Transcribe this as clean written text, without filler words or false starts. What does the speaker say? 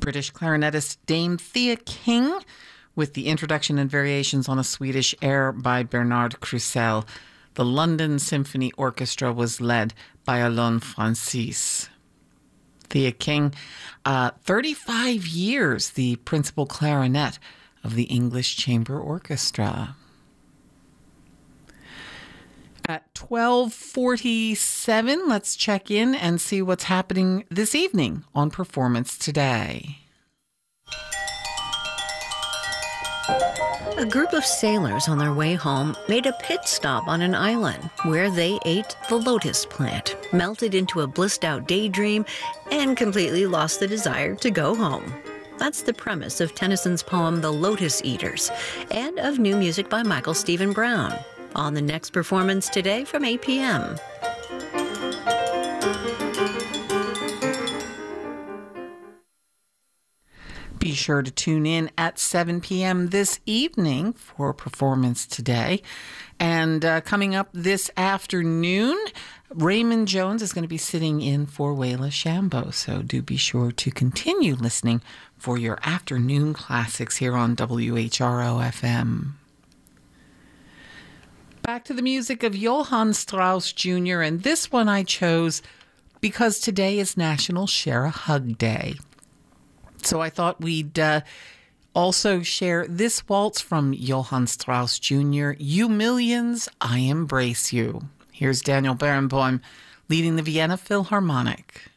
British clarinetist Dame Thea King with the introduction and variations on a Swedish air by Bernard Krusell. The London Symphony Orchestra was led by Alon Francis. Thea King, 35 years, the principal clarinet of the English Chamber Orchestra. At 12:47, let's check in and see what's happening this evening on Performance Today. A group of sailors on their way home made a pit stop on an island where they ate the lotus plant, melted into a blissed-out daydream, and completely lost the desire to go home. That's the premise of Tennyson's poem The Lotus Eaters, and of new music by Michael Stephen Brown, on the next Performance Today from 8 p.m. Be sure to tune in at 7 p.m. this evening for Performance Today. And coming up this afternoon, Raymond Jones is going to be sitting in for Wayla Shambo. So do be sure to continue listening for your afternoon classics here on WHRO-FM. Back to the music of Johann Strauss Jr. And this one I chose because today is National Share a Hug Day. So I thought we'd also share this waltz from Johann Strauss Jr., You Millions, I Embrace You. Here's Daniel Barenboim leading the Vienna Philharmonic.